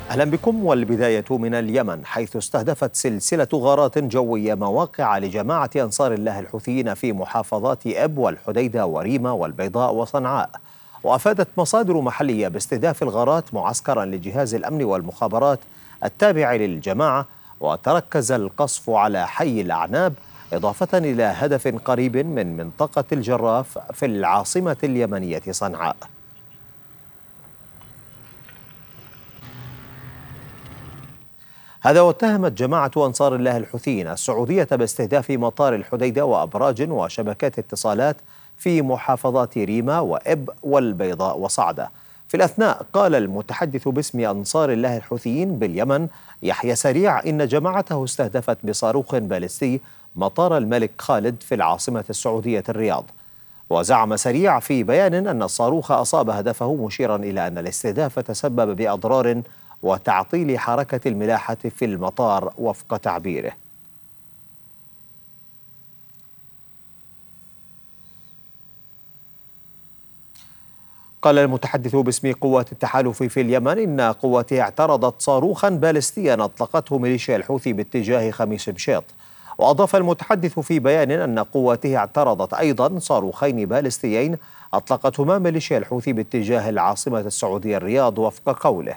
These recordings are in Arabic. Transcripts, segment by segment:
أهلا بكم. والبداية من اليمن، حيث استهدفت سلسلة غارات جوية مواقع لجماعة أنصار الله الحوثيين في محافظات إب والحديدة وريمة والبيضاء وصنعاء. وأفادت مصادر محلية باستهداف الغارات معسكرا لجهاز الأمن والمخابرات التابع للجماعة، وتركز القصف على حي الأعناب، إضافة إلى هدف قريب من منطقة الجراف في العاصمة اليمنية صنعاء. هذا واتهمت جماعة أنصار الله الحوثيين السعودية باستهداف مطار الحديدة وأبراج وشبكات اتصالات في محافظات ريمة وإب والبيضاء وصعدة. في الأثناء قال المتحدث باسم أنصار الله الحوثيين باليمن يحيى سريع إن جماعته استهدفت بصاروخ باليستي مطار الملك خالد في العاصمة السعودية الرياض. وزعم سريع في بيان أن الصاروخ أصاب هدفه، مشيرا إلى أن الاستهداف تسبب بأضرار وتعطيل حركة الملاحة في المطار وفق تعبيره. قال المتحدث باسم قوات التحالف في اليمن إن قواته اعترضت صاروخا باليستيا أطلقته ميليشيا الحوثي باتجاه خميس مشيط. وأضاف المتحدث في بيان أن قواته اعترضت أيضا صاروخين باليستيين أطلقتهما ميليشيا الحوثي باتجاه العاصمة السعودية الرياض وفق قوله.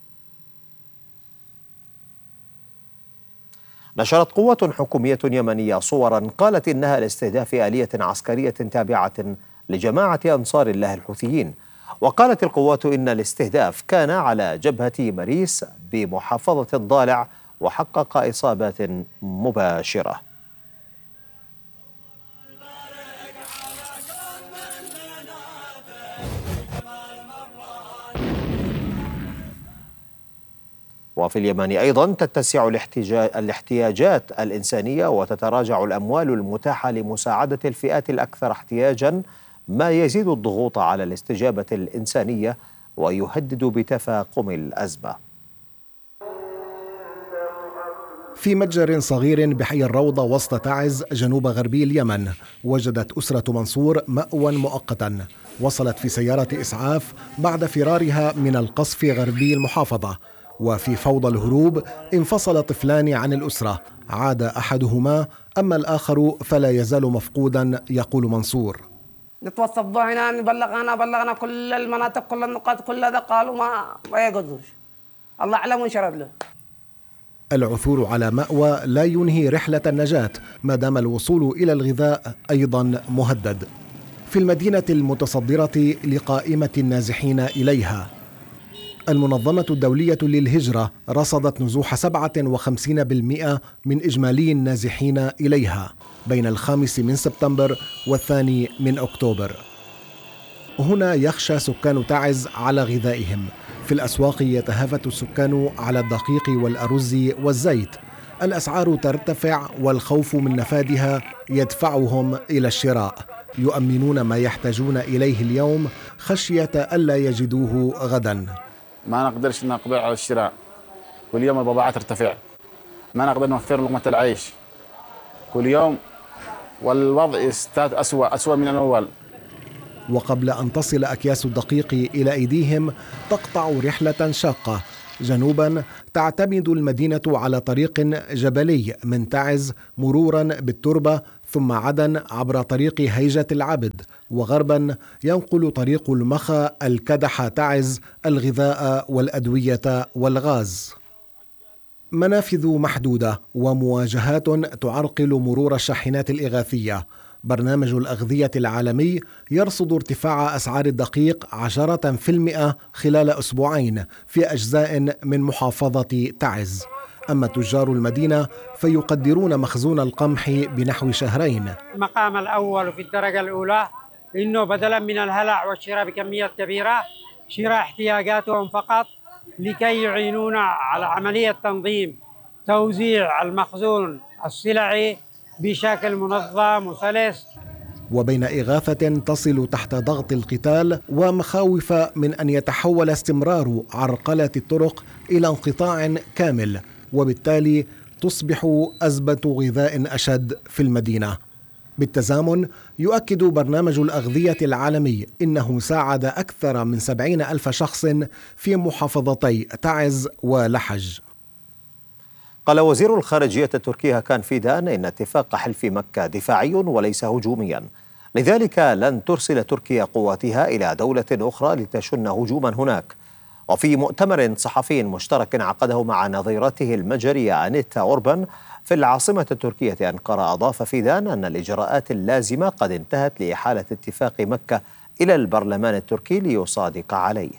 نشرت قوة حكومية يمنية صورا قالت إنها لاستهداف آلية عسكرية تابعة لجماعة أنصار الله الحوثيين. وقالت القوات إن الاستهداف كان على جبهة مريس بمحافظة الضالع، وحقق إصابات مباشرة. وفي اليمن أيضا تتسع الاحتياجات الإنسانية وتتراجع الأموال المتاحة لمساعدة الفئات الأكثر احتياجا، ما يزيد الضغوط على الاستجابة الإنسانية ويهدد بتفاقم الأزمة. في متجر صغير بحي الروضة وسط تعز جنوب غربي اليمن، وجدت أسرة منصور مأوى مؤقتا. وصلت في سيارة إسعاف بعد فرارها من القصف غربي المحافظة، وفي فوضى الهروب انفصل طفلان عن الأسرة، عاد أحدهما أما الآخر فلا يزال مفقودا. يقول منصور: نتوسطوا هنا، بلغنا كل المناطق، كل النقاط، كل هذا، قالوا ما يقدروش، الله أعلم وانشرد له. العثور على مأوى لا ينهي رحلة النجاة، ما دام الوصول إلى الغذاء أيضا مهدد. في المدينة المتصدرة لقائمة النازحين إليها، المنظمة الدولية للهجرة رصدت نزوح 57% من إجمالي النازحين إليها بين 5 من سبتمبر و2 من أكتوبر. هنا يخشى سكان تعز على غذائهم. في الأسواق يتهافت السكان على الدقيق والأرز والزيت. الأسعار ترتفع والخوف من نفادها يدفعهم إلى الشراء. يؤمنون ما يحتاجون إليه اليوم خشية ألا يجدوه غدا. ما نقدرش نقبل على الشراء، كل يوم البضاعة ترتفع، ما نقدر نوفر لقمة العيش كل يوم، والوضع يزداد أسوأ من الأول. وقبل أن تصل أكياس الدقيق إلى أيديهم تقطع رحلة شاقة. جنوبا تعتمد المدينة على طريق جبلي من تعز مرورا بالتربة ثم عدن عبر طريق هيجة العبد، وغربا ينقل طريق المخا الكدح تعز الغذاء والأدوية والغاز. منافذ محدودة ومواجهات تعرقل مرور الشاحنات الإغاثية. برنامج الأغذية العالمي يرصد ارتفاع أسعار الدقيق 10% خلال أسبوعين في أجزاء من محافظة تعز. أما تجار المدينة فيقدرون مخزون القمح بنحو 2 شهور. المقام الأول في الدرجة الأولى إنه بدلا من الهلع والشراء بكميات كبيرة، شراء احتياجاتهم فقط لكي يعينونا على عملية تنظيم توزيع المخزون السلعي بشكل منظم وسلس. وبين إغاثة تصل تحت ضغط القتال ومخاوف من أن يتحول استمرار عرقلة الطرق إلى انقطاع كامل، وبالتالي تصبح أزمة غذاء أشد في المدينة. بالتزامن يؤكد برنامج الأغذية العالمي إنه ساعد أكثر من 70,000 شخص في محافظتي تعز ولحج. قال وزير الخارجية التركي هاكان فيدان إن اتفاق حلف مكة دفاعي وليس هجوميا، لذلك لن ترسل تركيا قواتها إلى دولة أخرى لتشن هجوما هناك. وفي مؤتمر صحفي مشترك عقده مع نظيرته المجرية أنيتا أوربان في العاصمة التركية أنقرة، أضاف فيدان أن الإجراءات اللازمة قد انتهت لإحالة اتفاق مكة إلى البرلمان التركي ليصادق عليه.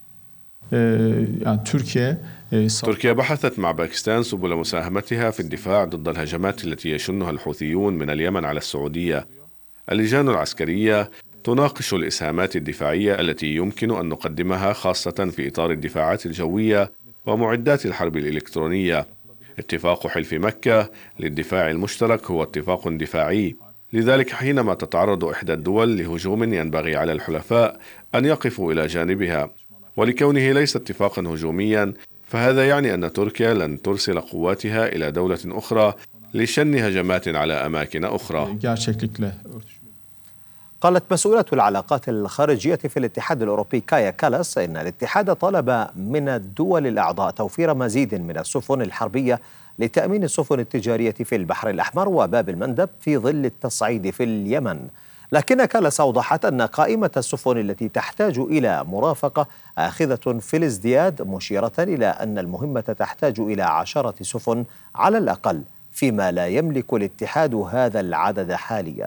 تركيا بحثت مع باكستان سبل مساهمتها في الدفاع ضد الهجمات التي يشنها الحوثيون من اليمن على السعودية. اللجان العسكرية تناقش الإسهامات الدفاعية التي يمكن أن نقدمها، خاصة في إطار الدفاعات الجوية ومعدات الحرب الإلكترونية. اتفاق حلف مكة للدفاع المشترك هو اتفاق دفاعي، لذلك حينما تتعرض إحدى الدول لهجوم ينبغي على الحلفاء أن يقفوا إلى جانبها، ولكونه ليس اتفاقا هجوميا فهذا يعني أن تركيا لن ترسل قواتها إلى دولة أخرى لشن هجمات على أماكن أخرى. قالت مسؤولة العلاقات الخارجية في الاتحاد الأوروبي كايا كالاس إن الاتحاد طلب من الدول الأعضاء توفير مزيد من السفن الحربية لتأمين السفن التجارية في البحر الأحمر وباب المندب في ظل التصعيد في اليمن. لكن كالاس أوضحت أن قائمة السفن التي تحتاج إلى مرافقة آخذة في الازدياد، مشيرة إلى أن المهمة تحتاج إلى 10 سفن على الأقل، فيما لا يملك الاتحاد هذا العدد حاليا.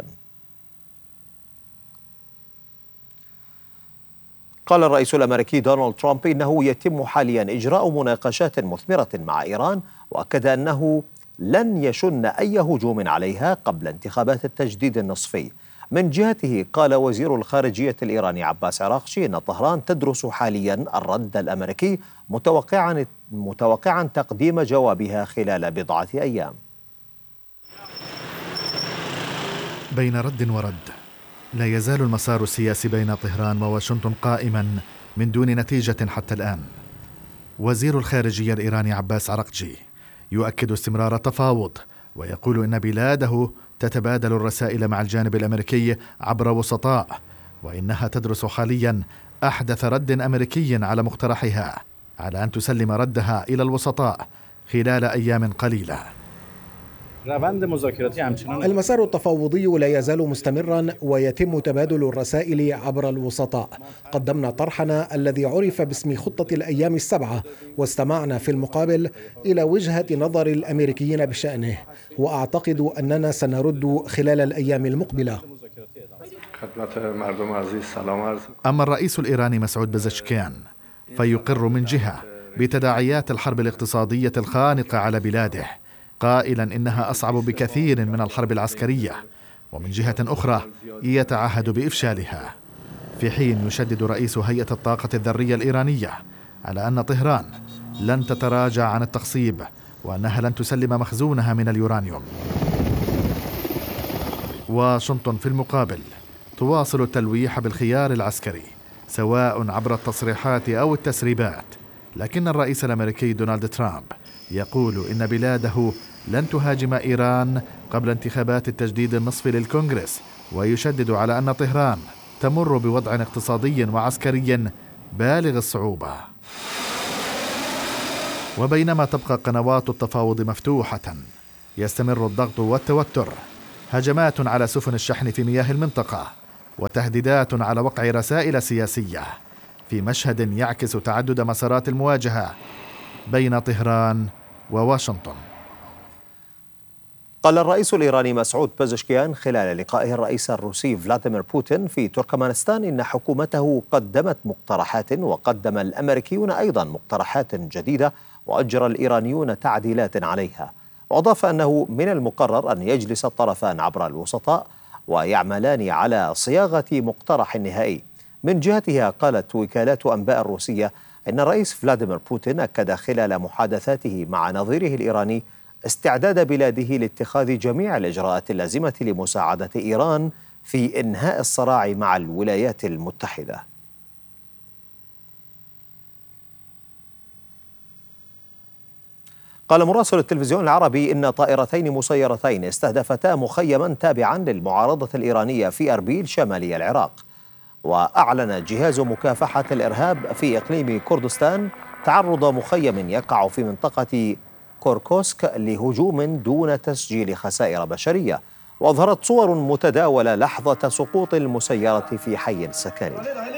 قال الرئيس الأمريكي دونالد ترامب إنه يتم حاليا إجراء مناقشات مثمرة مع إيران، وأكد أنه لن يشن أي هجوم عليها قبل انتخابات التجديد النصفي. من جهته قال وزير الخارجية الإيراني عباس عراقشي إن طهران تدرس حاليا الرد الأمريكي، متوقعا تقديم جوابها خلال بضعة أيام. بين رد ورد، لا يزال المسار السياسي بين طهران وواشنطن قائما من دون نتيجة حتى الآن. وزير الخارجية الإيراني عباس عراقجي يؤكد استمرار التفاوض، ويقول إن بلاده تتبادل الرسائل مع الجانب الأمريكي عبر وسطاء، وإنها تدرس حاليا أحدث رد أمريكي على مقترحها على أن تسلم ردها إلى الوسطاء خلال أيام قليلة. المسار التفاوضي لا يزال مستمرا ويتم تبادل الرسائل عبر الوسطاء. قدمنا طرحنا الذي عرف باسم خطة الأيام السبعة، واستمعنا في المقابل إلى وجهة نظر الأمريكيين بشأنه، وأعتقد أننا سنرد خلال الأيام المقبلة. أما الرئيس الإيراني مسعود بزشكيان فيقر من جهة بتداعيات الحرب الاقتصادية الخانقة على بلاده، قائلا إنها أصعب بكثير من الحرب العسكرية، ومن جهة أخرى يتعهد بإفشالها، في حين يشدد رئيس هيئة الطاقة الذرية الإيرانية على أن طهران لن تتراجع عن التخصيب، وأنها لن تسلم مخزونها من اليورانيوم. واشنطن في المقابل تواصل التلويح بالخيار العسكري، سواء عبر التصريحات أو التسريبات، لكن الرئيس الأمريكي دونالد ترامب يقول إن بلاده لن تهاجم إيران قبل انتخابات التجديد النصفي للكونغرس، ويشدد على أن طهران تمر بوضع اقتصادي وعسكري بالغ الصعوبة. وبينما تبقى قنوات التفاوض مفتوحة، يستمر الضغط والتوتر، هجمات على سفن الشحن في مياه المنطقة، وتهديدات على وقع رسائل سياسية، في مشهد يعكس تعدد مسارات المواجهة بين طهران وواشنطن. قال الرئيس الإيراني مسعود بزشكيان خلال لقائه الرئيس الروسي فلاديمير بوتين في تركمانستان إن حكومته قدمت مقترحات، وقدم الأمريكيون أيضا مقترحات جديدة، وأجرى الإيرانيون تعديلات عليها. وأضاف أنه من المقرر أن يجلس الطرفان عبر الوسطاء ويعملان على صياغة مقترح نهائي. من جهتها قالت وكالات أنباء الروسية إن الرئيس فلاديمير بوتين أكد خلال محادثاته مع نظيره الإيراني استعداد بلاده لاتخاذ جميع الإجراءات اللازمة لمساعدة إيران في إنهاء الصراع مع الولايات المتحدة. قال مراسل التلفزيون العربي إن طائرتين مسيرتين استهدفتا مخيما تابعا للمعارضة الإيرانية في أربيل شمالي العراق. وأعلن جهاز مكافحة الإرهاب في إقليم كردستان تعرض مخيم يقع في منطقة كوركوسك لهجوم دون تسجيل خسائر بشرية. وأظهرت صور متداولة لحظة سقوط المسيرة في حي سكني.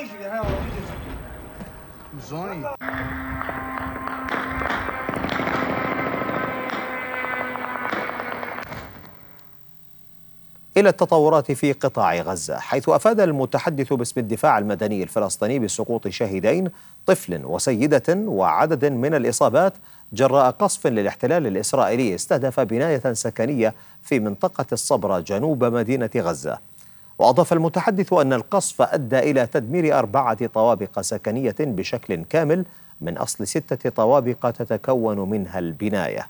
إلى التطورات في قطاع غزة، حيث أفاد المتحدث باسم الدفاع المدني الفلسطيني بسقوط شهيدين، طفل وسيدة، وعدد من الإصابات جراء قصف للاحتلال الإسرائيلي استهدف بناية سكنية في منطقة الصبرة جنوب مدينة غزة. وأضاف المتحدث أن القصف أدى إلى تدمير 4 طوابق سكنية بشكل كامل من أصل 6 طوابق تتكون منها البناية.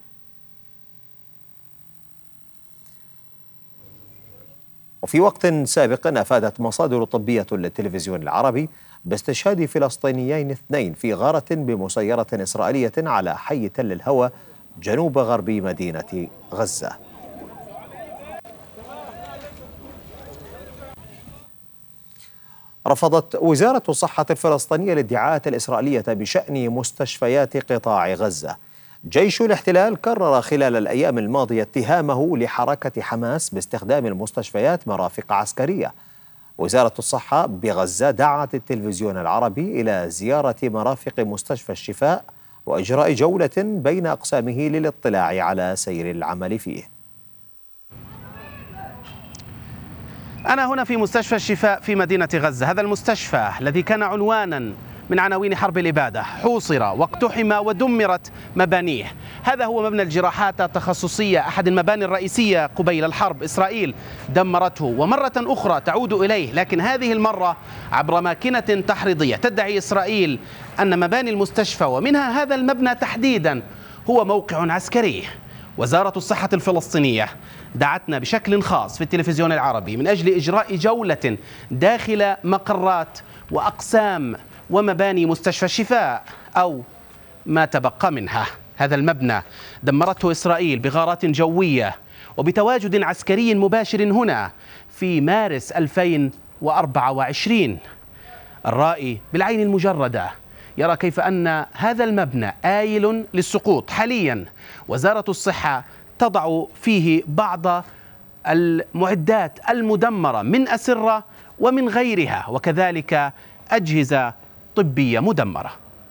وفي وقت سابق أفادت مصادر طبية للتلفزيون العربي باستشهاد فلسطينيين 2 في غارة بمسيرة إسرائيلية على حي تل الهوى جنوب غرب مدينة غزة. رفضت وزارة الصحة الفلسطينية الادعاءات الإسرائيلية بشأن مستشفيات قطاع غزة. جيش الاحتلال كرر خلال الأيام الماضية اتهامه لحركة حماس باستخدام المستشفيات مرافق عسكرية. وزارة الصحة بغزة دعت التلفزيون العربي إلى زيارة مرافق مستشفى الشفاء وإجراء جولة بين أقسامه للاطلاع على سير العمل فيه. أنا هنا في مستشفى الشفاء في مدينة غزة. هذا المستشفى الذي كان عنوانا من عناوين حرب الإبادة حوصر واقتحم ودمرت مبانيه. هذا هو مبنى الجراحات التخصصية، أحد المباني الرئيسية قبيل الحرب. إسرائيل دمرته ومرة أخرى تعود إليه، لكن هذه المرة عبر ماكينة تحريضية. تدعي إسرائيل أن مباني المستشفى ومنها هذا المبنى تحديدا هو موقع عسكري. وزارة الصحة الفلسطينية دعتنا بشكل خاص في التلفزيون العربي من أجل إجراء جولة داخل مقرات وأقسام ومباني مستشفى الشفاء أو ما تبقى منها. هذا المبنى دمرته إسرائيل بغارات جوية وبتواجد عسكري مباشر هنا في مارس 2024. الرائي بالعين المجردة يرى كيف أن هذا المبنى آيل للسقوط. حاليا وزارة الصحة تضع فيه بعض المعدات المدمرة من أسرة ومن غيرها، وكذلك أجهزة طبية مدمرة.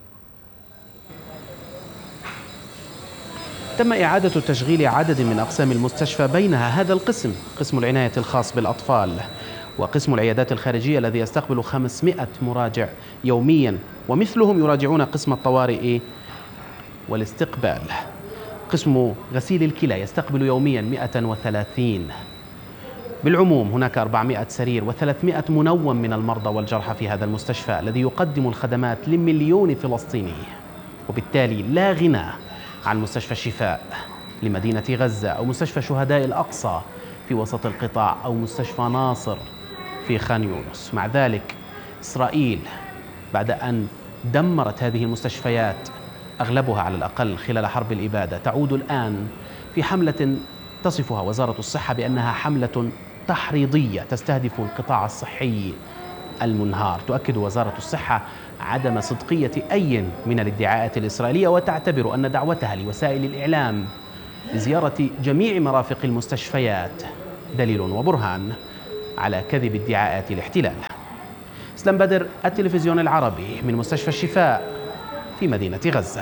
تم إعادة تشغيل عدد من أقسام المستشفى، بينها هذا القسم، قسم العناية الخاص بالأطفال، وقسم العيادات الخارجية الذي يستقبل 500 مراجع يوميا، ومثلهم يراجعون قسم الطوارئ والاستقبال. قسم غسيل الكلى يستقبل يوميا 130. بالعموم هناك 400 سرير و300 منوم من المرضى والجرحى في هذا المستشفى الذي يقدم الخدمات ل1,000,000 فلسطيني. وبالتالي لا غنى عن مستشفى الشفاء لمدينة غزة أو مستشفى شهداء الأقصى في وسط القطاع أو مستشفى ناصر في خان يونس. مع ذلك إسرائيل بعد أن دمرت هذه المستشفيات أغلبها على الأقل خلال حرب الإبادة تعود الآن في حملة تصفها وزارة الصحة بأنها حملة تحريضية تستهدف القطاع الصحي المنهار. تؤكد وزارة الصحة عدم صدقية أي من الادعاءات الإسرائيلية، وتعتبر أن دعوتها لوسائل الإعلام لزيارة جميع مرافق المستشفيات دليل وبرهان على كذب ادعاءات الاحتلال. اسلام بدر، التلفزيون العربي، من مستشفى الشفاء في مدينة غزة.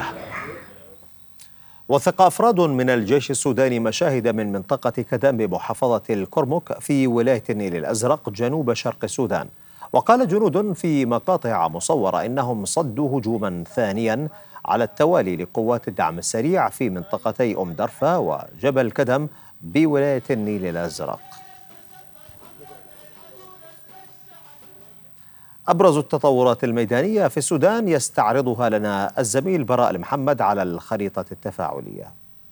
وثق أفراد من الجيش السوداني مشاهد من منطقة كدام بمحافظة الكرمك في ولاية النيل الأزرق جنوب شرق السودان. وقال جنود في مقاطع مصورة إنهم صدوا هجوما ثانيا على التوالي لقوات الدعم السريع في منطقتي أم درفة وجبل كدم بولاية النيل الأزرق. أبرز التطورات الميدانية في السودان يستعرضها لنا الزميل براء المحمد على الخريطة التفاعلية.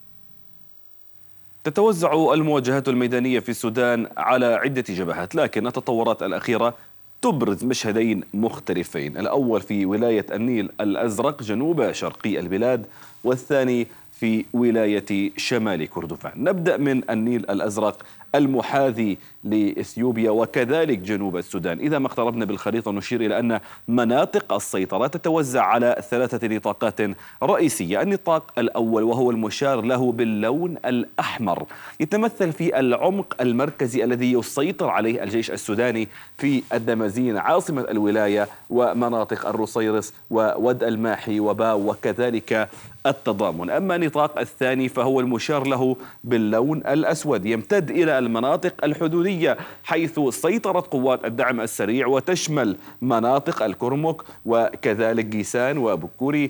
تتوزع المواجهات الميدانية في السودان على عدة جبهات، لكن التطورات الأخيرة تبرز مشهدين مختلفين. الأول في ولاية النيل الأزرق جنوب شرقي البلاد، والثاني في ولاية شمال كردفان. نبدأ من النيل الأزرق المحاذي لإثيوبيا وكذلك جنوب السودان. إذا ما اقتربنا بالخريطة نشير إلى أن مناطق السيطرة تتوزع على 3 نطاقات رئيسية. النطاق الأول وهو المشار له باللون الأحمر يتمثل في العمق المركزي الذي يسيطر عليه الجيش السوداني في الدمازين عاصمة الولاية ومناطق الرصيرس وود الماحي وباو وكذلك التضامن. أما النطاق الثاني فهو المشار له باللون الأسود يمتد إلى المناطق الحدودية حيث سيطرت قوات الدعم السريع وتشمل مناطق الكرمك وكذلك جيسان وبكوري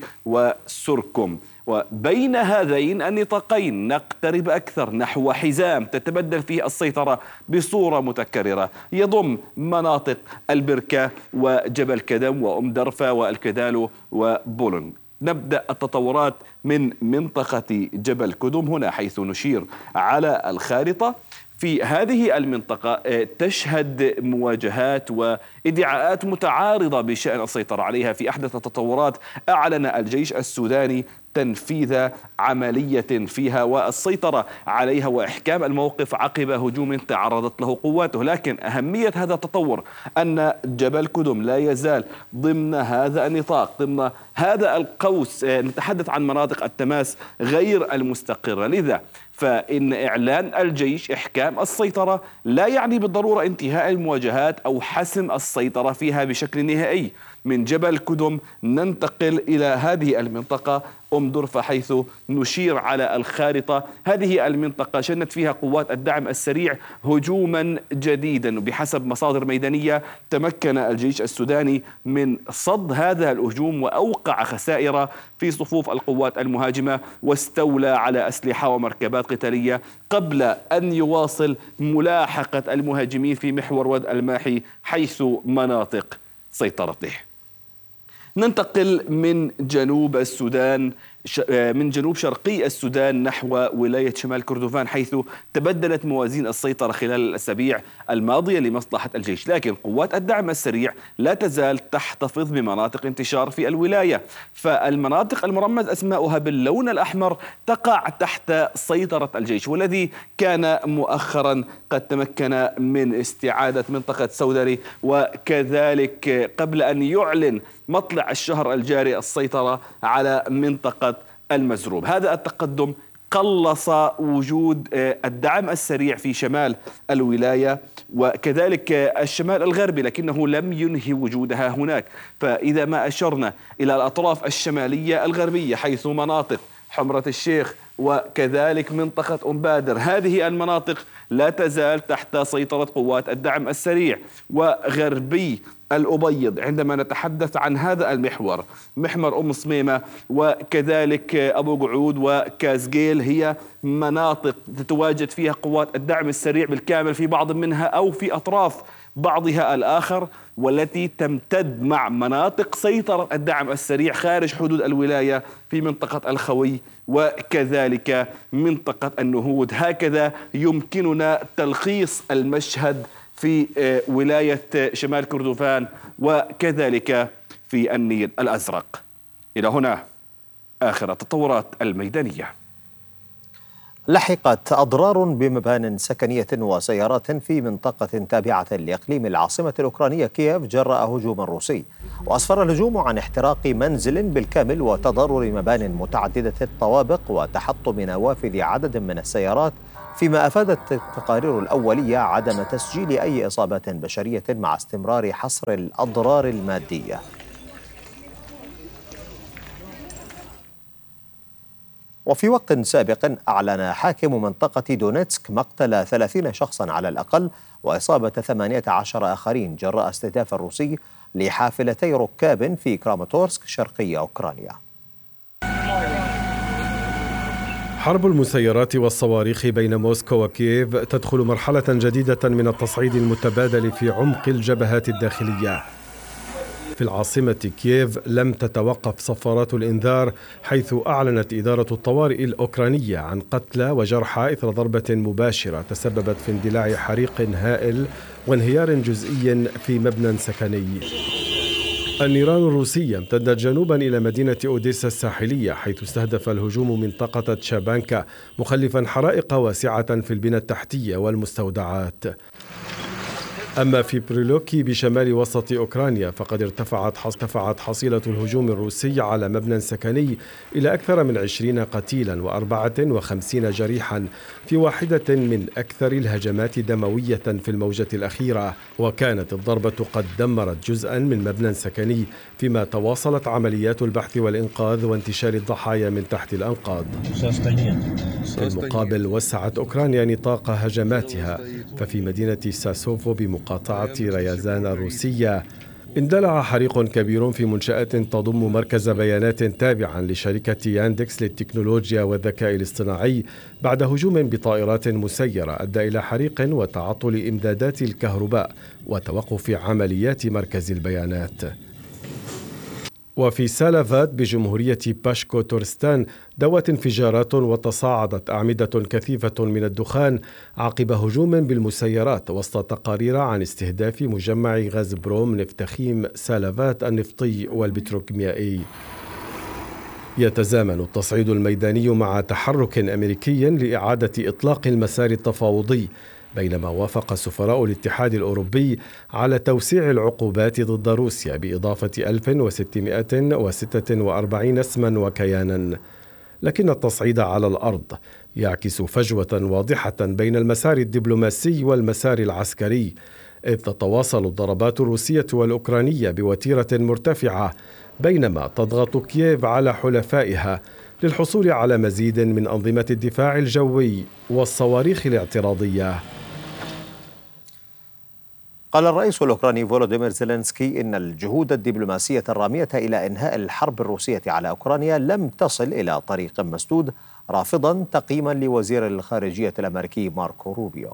وسركم. وبين هذين النطاقين نقترب أكثر نحو حزام تتبدل فيه السيطرة بصورة متكررة يضم مناطق البركة وجبل كدم وأم درفة والكدالو وبولن. نبدأ التطورات من منطقة جبل كدم هنا حيث نشير على الخارطة. في هذه المنطقة تشهد مواجهات وادعاءات متعارضة بشأن السيطرة عليها. في أحدث التطورات أعلن الجيش السوداني تنفيذ عملية فيها والسيطرة عليها وإحكام الموقف عقب هجوم تعرضت له قواته. لكن أهمية هذا التطور أن جبل كدم لا يزال ضمن هذا النطاق، ضمن هذا القوس. نتحدث عن مناطق التماس غير المستقرة. لذا فإن إعلان الجيش إحكام السيطرة لا يعني بالضرورة انتهاء المواجهات أو حسم السيطرة فيها بشكل نهائي. من جبل كدم ننتقل إلى هذه المنطقة أم درفة حيث نشير على الخارطة. هذه المنطقة شنت فيها قوات الدعم السريع هجوما جديدا. بحسب مصادر ميدانية تمكن الجيش السوداني من صد هذا الهجوم وأوقع خسائر في صفوف القوات المهاجمة واستولى على أسلحة ومركبات قتالية قبل أن يواصل ملاحقة المهاجمين في محور ود الماحي حيث مناطق سيطرته. ننتقل من جنوب السودان من جنوب شرقي السودان نحو ولاية شمال كردفان حيث تبدلت موازين السيطرة خلال الأسابيع الماضية لمصلحة الجيش. لكن قوات الدعم السريع لا تزال تحتفظ بمناطق انتشار في الولاية. فالمناطق المرمز أسماؤها باللون الأحمر تقع تحت سيطرة الجيش، والذي كان مؤخرا قد تمكن من استعادة منطقة سودري وكذلك قبل أن يعلن مطلع الشهر الجاري السيطرة على منطقة المزروب. هذا التقدم قلص وجود الدعم السريع في شمال الولاية وكذلك الشمال الغربي، لكنه لم ينهي وجودها هناك. فإذا ما أشرنا إلى الأطراف الشمالية الغربية حيث مناطق حمرة الشيخ وكذلك منطقة أم بادر، هذه المناطق لا تزال تحت سيطرة قوات الدعم السريع. وغربي الأبيض عندما نتحدث عن هذا المحور محور أم صميمة وكذلك أبو قعود وكازجيل هي مناطق تتواجد فيها قوات الدعم السريع بالكامل في بعض منها أو في أطراف بعضها الآخر، والتي تمتد مع مناطق سيطرة الدعم السريع خارج حدود الولاية في منطقة الخوي وكذلك منطقة النهود. هكذا يمكننا تلخيص المشهد في ولاية شمال كردفان وكذلك في النيل الأزرق. إلى هنا آخر التطورات الميدانية. لحقت أضرار بمبان سكنية وسيارات في منطقة تابعة لإقليم العاصمة الأوكرانية كييف جراء هجوم روسي، وأسفر الهجوم عن احتراق منزل بالكامل وتضرر مبان متعددة الطوابق وتحطم نوافذ عدد من السيارات، فيما أفادت التقارير الأولية عدم تسجيل أي إصابات بشرية مع استمرار حصر الأضرار المادية. وفي وقت سابق أعلن حاكم منطقة دونيتسك مقتل 30 شخصا على الأقل وإصابة 18 آخرين جراء استهداف الروسي لحافلتي ركاب في كراماتورسك شرقي أوكرانيا. حرب المسيرات والصواريخ بين موسكو وكييف تدخل مرحلة جديدة من التصعيد المتبادل في عمق الجبهات الداخلية. في العاصمة كييف لم تتوقف صفارات الإنذار، حيث أعلنت إدارة الطوارئ الأوكرانية عن قتلى وجرحى إثر ضربة مباشرة تسببت في اندلاع حريق هائل وانهيار جزئي في مبنى سكني. النيران الروسية امتدت جنوبا إلى مدينة أوديسا الساحلية، حيث استهدف الهجوم منطقة تشابانكا، مخلفا حرائق واسعة في البنى التحتية والمستودعات. أما في بريلوكي بشمال وسط أوكرانيا فقد ارتفعت حصيلة الهجوم الروسي على مبنى سكني إلى أكثر من 20 قتيلا و54 جريحا في واحدة من أكثر الهجمات دموية في الموجة الأخيرة، وكانت الضربة قد دمرت جزءا من مبنى سكني، فيما تواصلت عمليات البحث والإنقاذ وانتشال الضحايا من تحت الأنقاض. في المقابل وسعت أوكرانيا نطاق هجماتها، ففي مدينة ساسوفو بمقاطعة ريازان الروسية اندلع حريق كبير في منشأة تضم مركز بيانات تابعا لشركة ياندكس للتكنولوجيا والذكاء الاصطناعي بعد هجوم بطائرات مسيرة أدى إلى حريق وتعطل إمدادات الكهرباء وتوقف عمليات مركز البيانات. وفي سالافات بجمهورية باشكو تورستان دوت انفجارات وتصاعدت أعمدة كثيفة من الدخان عقب هجوم بالمسيرات، وسط تقارير عن استهداف مجمع غاز بروم نفتخيم سالافات النفطي والبتروكيميائي. يتزامن التصعيد الميداني مع تحرك أمريكي لإعادة إطلاق المسار التفاوضي، بينما وافق سفراء الاتحاد الأوروبي على توسيع العقوبات ضد روسيا بإضافة 1646 اسما وكيانا. لكن التصعيد على الأرض يعكس فجوة واضحة بين المسار الدبلوماسي والمسار العسكري، إذ تتواصل الضربات الروسية والأوكرانية بوتيرة مرتفعة، بينما تضغط كييف على حلفائها للحصول على مزيد من أنظمة الدفاع الجوي والصواريخ الاعتراضية. قال الرئيس الأوكراني فولوديمير زيلينسكي إن الجهود الدبلوماسية الرامية إلى إنهاء الحرب الروسية على أوكرانيا لم تصل إلى طريق مسدود، رافضا تقييما لوزير الخارجية الأمريكي ماركو روبيو.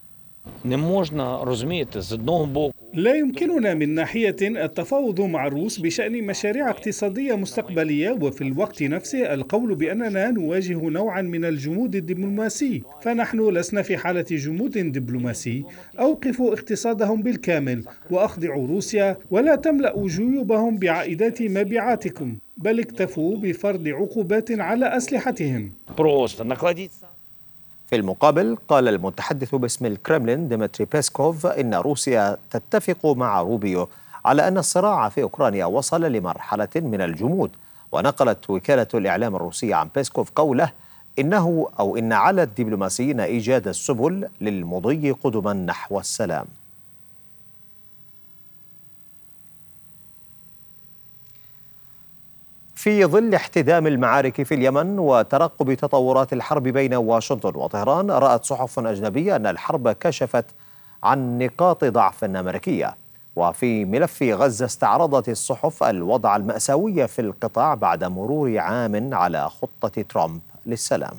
لا يمكننا من ناحية التفاوض مع الروس بشأن مشاريع اقتصادية مستقبلية، وفي الوقت نفسه القول بأننا نواجه نوعا من الجمود الدبلوماسي، فنحن لسنا في حالة جمود دبلوماسي. أوقفوا اقتصادهم بالكامل وأخضعوا روسيا، ولا تملأوا جيوبهم بعائدات مبيعاتكم، بل اكتفوا بفرض عقوبات على أسلحتهم. في المقابل قال المتحدث باسم الكرملين ديمتري بيسكوف إن روسيا تتفق مع روبيو على أن الصراع في أوكرانيا وصل لمرحلة من الجمود، ونقلت وكالة الإعلام الروسية عن بيسكوف قوله إن على الدبلوماسيين إيجاد السبل للمضي قدما نحو السلام. في ظل احتدام المعارك في اليمن وترقب تطورات الحرب بين واشنطن وطهران، رأت صحف أجنبية أن الحرب كشفت عن نقاط ضعف أمريكية. وفي ملف غزة استعرضت الصحف الوضع المأساوي في القطاع بعد مرور عام على خطة ترامب للسلام.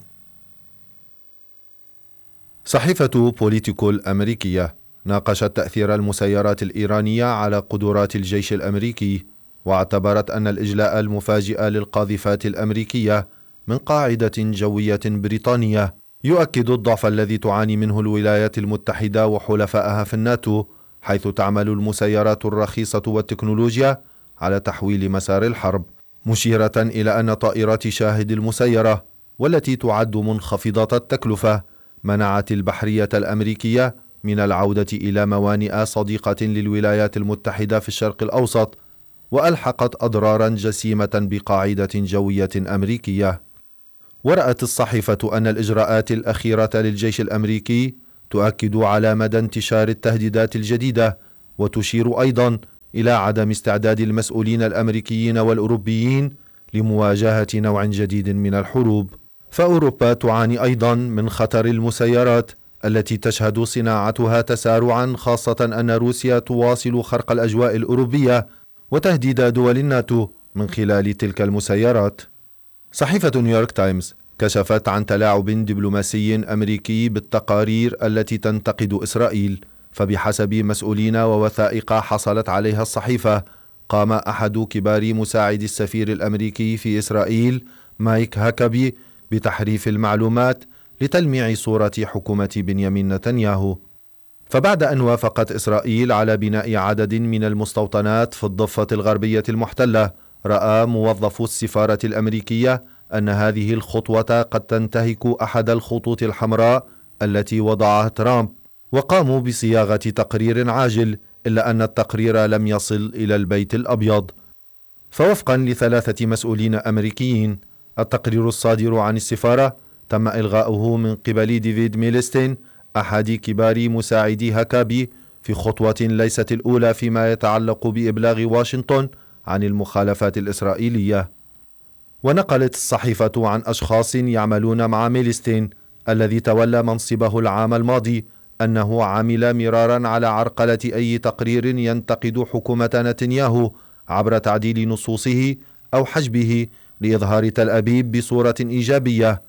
صحيفة بوليتيكو الأمريكية ناقشت تأثير المسيرات الإيرانية على قدرات الجيش الأمريكي، واعتبرت أن الإجلاء المفاجئ للقاذفات الأمريكية من قاعدة جوية بريطانية يؤكد الضعف الذي تعاني منه الولايات المتحدة وحلفائها في الناتو، حيث تعمل المسيرات الرخيصة والتكنولوجيا على تحويل مسار الحرب، مشيرة إلى أن طائرات شاهد المسيرة والتي تعد منخفضة التكلفة منعت البحرية الأمريكية من العودة إلى موانئ صديقة للولايات المتحدة في الشرق الأوسط، وألحقت أضرارا جسيمة بقاعدة جوية أمريكية. ورأت الصحيفة أن الإجراءات الأخيرة للجيش الأمريكي تؤكد على مدى انتشار التهديدات الجديدة، وتشير أيضا إلى عدم استعداد المسؤولين الأمريكيين والأوروبيين لمواجهة نوع جديد من الحروب. فأوروبا تعاني أيضا من خطر المسيرات التي تشهد صناعتها تسارعا، خاصة أن روسيا تواصل خرق الأجواء الأوروبية وتهديد دول الناتو من خلال تلك المسيرات. صحيفة نيويورك تايمز كشفت عن تلاعب دبلوماسي أمريكي بالتقارير التي تنتقد إسرائيل، فبحسب مسؤولين ووثائق حصلت عليها الصحيفة، قام أحد كبار مساعدي السفير الأمريكي في إسرائيل مايك هاكابي بتحريف المعلومات لتلميع صورة حكومة بنيامين نتنياهو. فبعد أن وافقت إسرائيل على بناء عدد من المستوطنات في الضفة الغربية المحتلة، رأى موظفو السفارة الأمريكية أن هذه الخطوة قد تنتهك أحد الخطوط الحمراء التي وضعها ترامب، وقاموا بصياغة تقرير عاجل، إلا أن التقرير لم يصل إلى البيت الأبيض. فوفقا ل3 مسؤولين أمريكيين، التقرير الصادر عن السفارة تم إلغاؤه من قبل ديفيد ميلستين، أحد كبار مساعدي هاكابي، في خطوة ليست الأولى فيما يتعلق بإبلاغ واشنطن عن المخالفات الإسرائيلية. ونقلت الصحيفة عن أشخاص يعملون مع ميلستين الذي تولى منصبه العام الماضي أنه عمل مرارا على عرقلة أي تقرير ينتقد حكومة نتنياهو عبر تعديل نصوصه أو حجبه لإظهار تل أبيب بصورة إيجابية.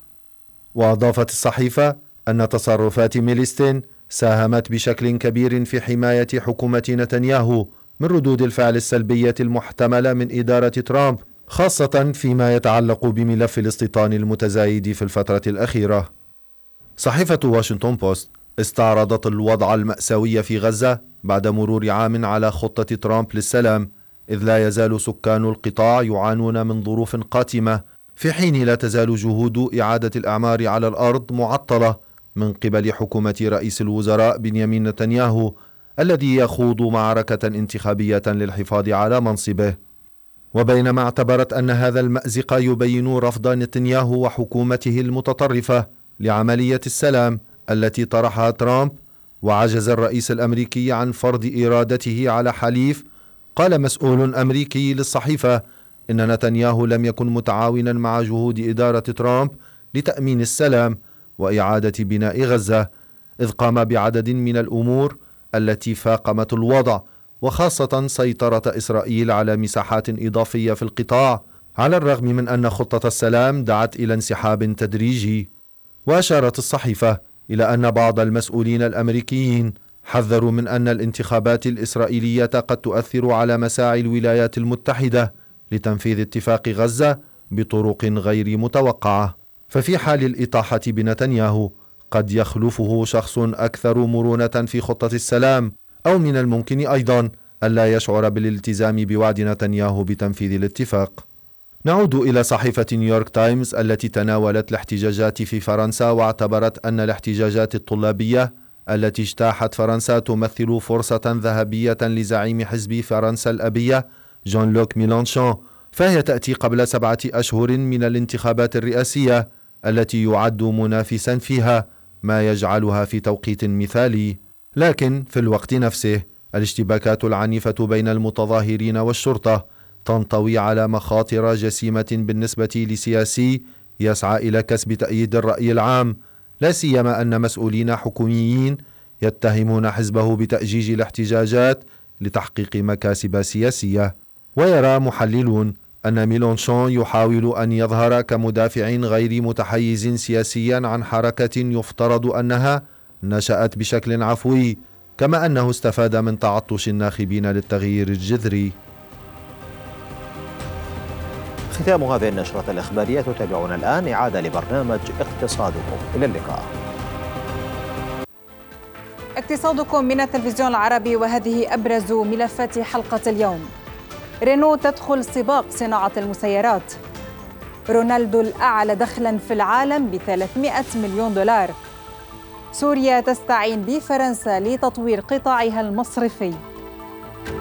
وأضافت الصحيفة أن تصرفات ميلستين ساهمت بشكل كبير في حماية حكومة نتنياهو من ردود الفعل السلبية المحتملة من إدارة ترامب، خاصة فيما يتعلق بملف الاستيطان المتزايد في الفترة الأخيرة. صحيفة واشنطن بوست استعرضت الوضع المأساوي في غزة بعد مرور عام على خطة ترامب للسلام، إذ لا يزال سكان القطاع يعانون من ظروف قاتمة، في حين لا تزال جهود إعادة الأعمار على الأرض معطلة من قبل حكومة رئيس الوزراء بنيامين نتنياهو، الذي يخوض معركة انتخابية للحفاظ على منصبه. وبينما اعتبرت أن هذا المأزق يبين رفض نتنياهو وحكومته المتطرفة لعملية السلام التي طرحها ترامب، وعجز الرئيس الأمريكي عن فرض إرادته على حليف، قال مسؤول أمريكي للصحيفة إن نتنياهو لم يكن متعاونا مع جهود إدارة ترامب لتأمين السلام وإعادة بناء غزة، إذ قام بعدد من الأمور التي فاقمت الوضع، وخاصة سيطرة إسرائيل على مساحات إضافية في القطاع، على الرغم من أن خطة السلام دعت إلى انسحاب تدريجي. وأشارت الصحيفة إلى أن بعض المسؤولين الأمريكيين حذروا من أن الانتخابات الإسرائيلية قد تؤثر على مساعي الولايات المتحدة لتنفيذ اتفاق غزة بطرق غير متوقعة، ففي حال الإطاحة بنتنياهو قد يخلفه شخص أكثر مرونة في خطة السلام، أو من الممكن أيضا ألا يشعر بالالتزام بوعد نتنياهو بتنفيذ الاتفاق. نعود إلى صحيفة نيويورك تايمز التي تناولت الاحتجاجات في فرنسا، واعتبرت أن الاحتجاجات الطلابية التي اجتاحت فرنسا تمثل فرصة ذهبية لزعيم حزب فرنسا الأبية جون لوك ميلانشون، فهي تأتي قبل 7 أشهر من الانتخابات الرئاسية التي يعد منافسا فيها، ما يجعلها في توقيت مثالي. لكن في الوقت نفسه الاشتباكات العنيفة بين المتظاهرين والشرطة تنطوي على مخاطر جسيمة بالنسبة لسياسي يسعى إلى كسب تأييد الرأي العام، لا سيما أن مسؤولين حكوميين يتهمون حزبه بتأجيج الاحتجاجات لتحقيق مكاسب سياسية. ويرى محللون أن ميلانشون يحاول أن يظهر كمدافع غير متحيز سياسيا عن حركة يفترض أنها نشأت بشكل عفوي، كما أنه استفاد من تعطش الناخبين للتغيير الجذري. ختام هذه النشرة الإخبارية. تتابعون الآن إعادة لبرنامج اقتصادكم. إلى اللقاء. اقتصادكم من التلفزيون العربي، وهذه أبرز ملفات حلقة اليوم. رينو تدخل سباق صناعة المسيرات. رونالدو الأعلى دخلاً في العالم ب$300 مليون. سوريا تستعين بفرنسا لتطوير قطاعها المصرفي.